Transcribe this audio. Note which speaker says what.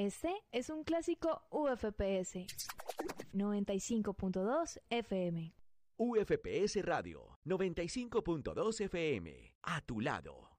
Speaker 1: Este es un clásico UFPS 95.2 FM.
Speaker 2: UFPS Radio 95.2 FM. A tu lado.